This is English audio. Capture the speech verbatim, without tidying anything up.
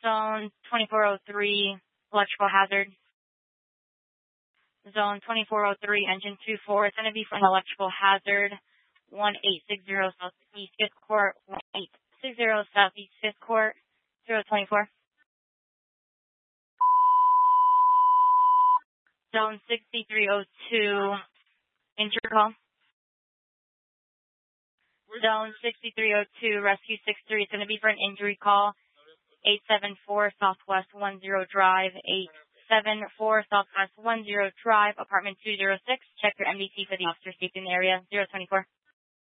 Zone twenty-four oh three, electrical hazard. Zone twenty-four oh three, engine two four. It's going to be from electrical hazard. one eight six zero Southeast fifth Court. one eight six zero Southeast fifth Court. zero twenty-four. Zone sixty-three oh two, injury call. Zone sixty-three oh two, rescue six three. It's going to be for an injury call. eight seven four Southwest ten Drive. eight seven four Southwest ten Drive, apartment two oh six. Check your M D T for the officer safety in the area. zero twenty-four.